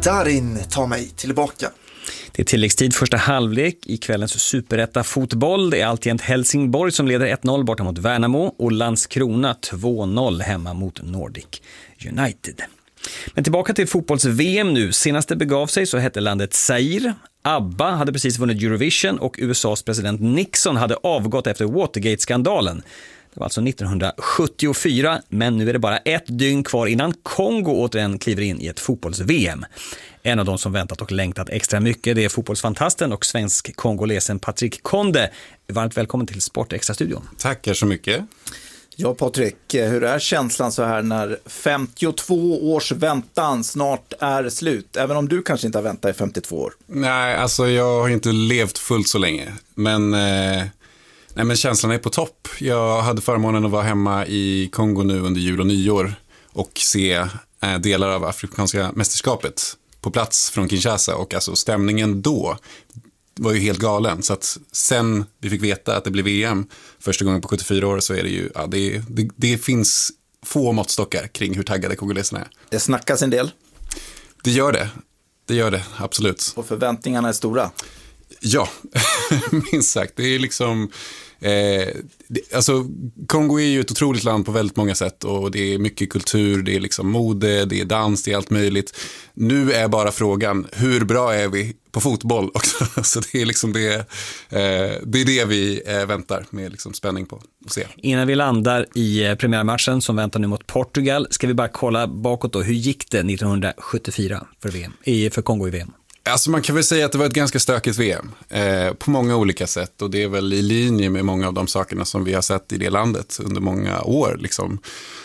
Darin tar mig tillbaka. Det är tilläggstid första halvlek i kvällens superetta fotboll. Det är alltjämt Helsingborg som leder 1-0 borta mot Värnamo och Landskrona 2-0 hemma mot Nordic United. Men tillbaka till fotbolls-VM nu. Senast det begav sig så hette landet Zaire. ABBA hade precis vunnit Eurovision och USAs president Nixon hade avgått efter Watergate-skandalen. Det var alltså 1974, men nu är det bara ett dygn kvar innan Kongo återigen kliver in i ett fotbolls-VM. En av de som väntat och längtat extra mycket, det är fotbollsfantasten och svensk-kongolesen Patrick Konde. Varmt välkommen till Sportextra-studion. Tackar så mycket. Ja, Patrik, hur är känslan så här när 52 års väntan snart är slut? Även om du kanske inte har väntat i 52 år. Nej, alltså jag har inte levt fullt så länge. Men känslan är på topp. Jag hade förmånen att vara hemma i Kongo nu under jul och nyår och se delar av afrikanska mästerskapet på plats från Kinshasa. Och alltså stämningen då var ju helt galen. Så att sen vi fick veta att det blev VM första gången på 74 år så är det ju, ja, det finns få måttstockar kring hur taggade kongoleserna är. Det snackas en del. Det gör det, absolut. Och förväntningarna är stora. Ja, minst sagt. Det är liksom... alltså Kongo är ju ett otroligt land på väldigt många sätt och det är mycket kultur, det är liksom mode, det är dans, det är allt möjligt. Nu är bara frågan, hur bra är vi på fotboll också? Så det är liksom det är det vi väntar med liksom spänning på att se. Innan vi landar i premiärmatchen som väntar nu mot Portugal ska vi bara kolla bakåt då. Hur gick det 1974 för Kongo i VM? Alltså man kan väl säga att det var ett ganska stökigt VM på många olika sätt och det är väl i linje med många av de sakerna som vi har sett i det landet under många år. Liksom.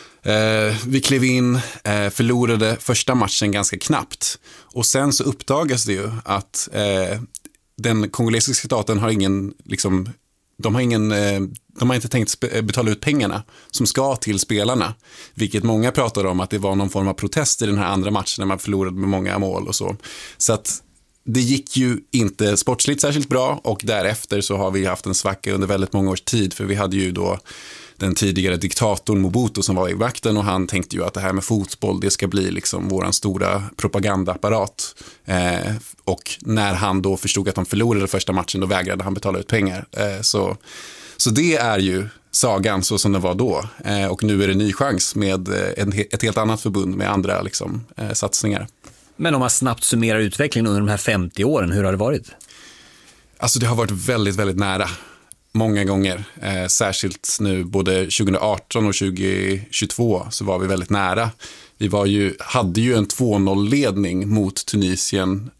Vi klev in, förlorade första matchen ganska knappt och sen så uppdagas det ju att den kongolesiska staten har ingen, liksom, de har inte tänkt betala ut pengarna som ska till spelarna, vilket många pratar om att det var någon form av protest i den här andra matchen när man förlorade med många mål och så. Så att det gick ju inte sportsligt särskilt bra och därefter så har vi haft en svacka under väldigt många års tid för vi hade ju då den tidigare diktatorn Mobutu som var i vakten och han tänkte ju att det här med fotboll det ska bli liksom våran stora propagandaapparat och när han då förstod att de förlorade första matchen då vägrade han betala ut pengar så det är ju sagan så som det var då och nu är det en ny chans med ett helt annat förbund med andra liksom, satsningar. Men om man snabbt summerar utvecklingen under de här 50 åren, hur har det varit? Alltså det har varit väldigt, väldigt nära. Många gånger. Särskilt nu både 2018 och 2022 så var vi väldigt nära. Vi hade ju en 2-0-ledning mot Tunisien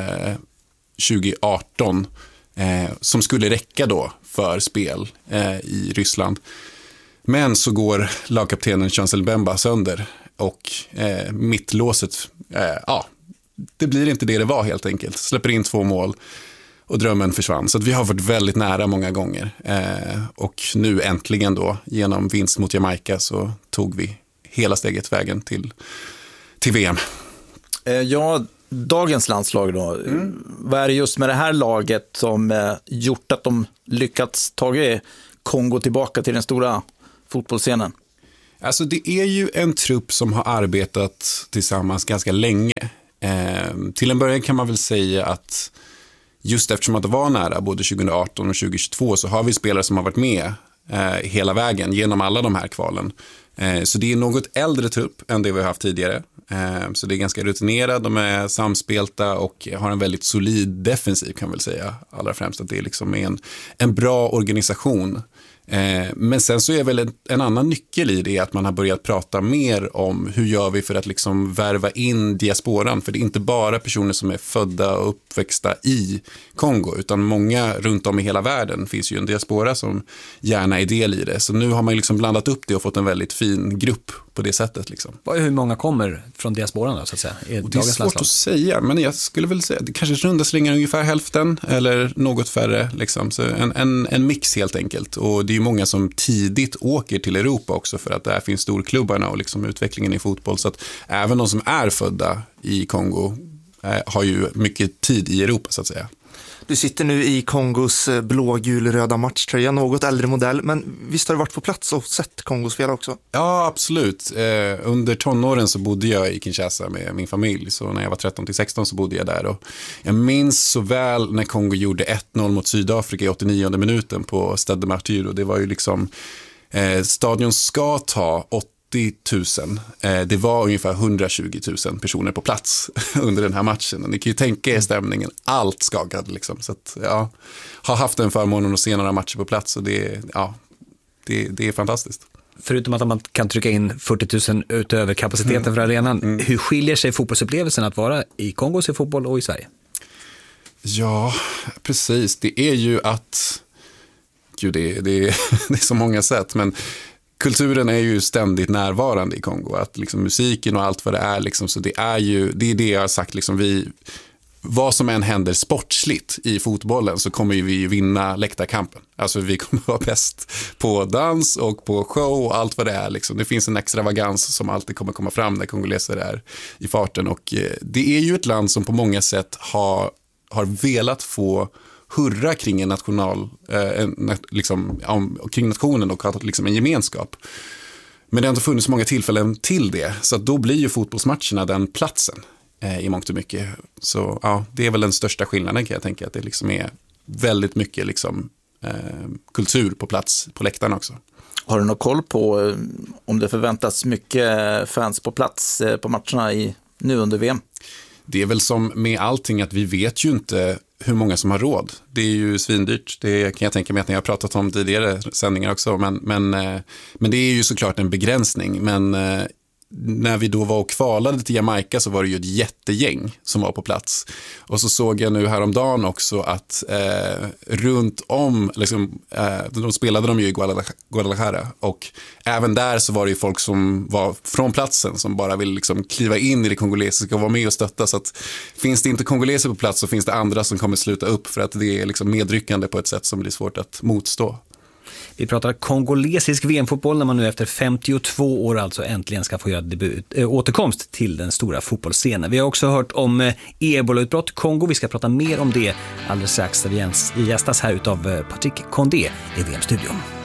2018 som skulle räcka då för spel i Ryssland. Men så går lagkaptenen Chancel Bemba sönder och mittlåset, det blir inte det var helt enkelt. Släpper in 2 mål och drömmen försvann. Så att vi har varit väldigt nära många gånger. Och nu äntligen då, genom vinst mot Jamaica så tog vi hela steget vägen till VM. Ja, dagens landslag då. Vad är det just med det här laget som gjort att de lyckats ta Kongo tillbaka till den stora fotbollsscenen? Alltså det är ju en trupp som har arbetat tillsammans ganska länge. Till en början kan man väl säga att just eftersom att det var nära både 2018 och 2022 så har vi spelare som har varit med hela vägen genom alla de här kvalen. Så det är något äldre trupp än det vi har haft tidigare. Så det är ganska rutinerat, de är samspelta och har en väldigt solid defensiv kan man väl säga. Allra främst att det är liksom en bra organisation. Men sen så är väl en annan nyckel i det att man har börjat prata mer om hur gör vi för att liksom värva in diasporan, för det är inte bara personer som är födda och uppväxta i Kongo utan många runt om i hela världen finns ju en diaspora som gärna är del i det, så nu har man liksom blandat upp det och fått en väldigt fin grupp på det sättet liksom. Hur många kommer från diasporan då så att säga? Det är svårt att säga, men jag skulle väl säga det kanske runda slängar ungefär hälften eller något färre liksom, så en mix helt enkelt, och det är ju många som tidigt åker till Europa också för att där finns storklubbarna och liksom utvecklingen i fotboll, så att även de som är födda i Kongo har ju mycket tid i Europa så att säga. Du sitter nu i Kongos blå-gul-röda matchtröja, något äldre modell, men visst har du varit på plats och sett Kongo spela också? Ja, absolut. Under tonåren så bodde jag i Kinshasa med min familj, så när jag var 13-16 så bodde jag där. Och jag minns så väl när Kongo gjorde 1-0 mot Sydafrika i 89:e minuten på Stade de Martyr, och det var ju liksom, stadion ska ta 80 000. Det var ungefär 120 000 personer på plats under den här matchen. Och ni kan ju tänka er stämningen, allt skakade liksom. Så att, ja, har haft en förmån att se några matcher på plats, och det är fantastiskt. Förutom att man kan trycka in 40 000 utöver kapaciteten för arenan, hur skiljer sig fotbollsupplevelsen att vara i Kongo och se fotboll och i Sverige? Ja, precis. Det är ju att, gud, det är så många sätt, men kulturen är ju ständigt närvarande i Kongo, att liksom musiken och allt vad det är liksom, så det är det jag har sagt liksom, vad som än händer sportsligt i fotbollen så kommer vi ju vinna läktarkampen. Alltså vi kommer vara bäst på dans och på show och allt vad det är liksom. Det finns en extravagans som alltid kommer komma fram när kongoleser är i farten, och det är ju ett land som på många sätt har velat få hurra kring en kring nationen och ha liksom en gemenskap. Men det har inte funnits många tillfällen till det, så att då blir ju fotbollsmatcherna den platsen i mångt och mycket. Så ja, det är väl den största skillnaden, kan jag tänka, att det liksom är väldigt mycket liksom, kultur på plats på läktaren också. Har du någon koll på om det förväntas mycket fans på plats på matcherna nu under VM? Det är väl som med allting att vi vet ju inte hur många som har råd. Det är ju svindyrt. Det kan jag tänka mig att ni har pratat om tidigare sändningar också. Men det är ju såklart en begränsning. Men när vi då var och kvalade till Jamaica så var det ju ett jättegäng som var på plats. Och så såg jag nu häromdagen också att runt om, liksom, de spelade de ju i Guadalajara, och även där så var det ju folk som var från platsen som bara vill liksom kliva in i det kongolesiska och vara med och stötta. Så att finns det inte kongoleser på plats så finns det andra som kommer sluta upp, för att det är liksom medryckande på ett sätt som blir svårt att motstå. Vi pratar kongolesisk VM-fotboll när man nu efter 52 år alltså äntligen ska få göra återkomst till den stora fotbollsscenen. Vi har också hört om ebolautbrott i Kongo. Vi ska prata mer om det alldeles strax. Vi gästas här utav Patrick Condé i VM-studion.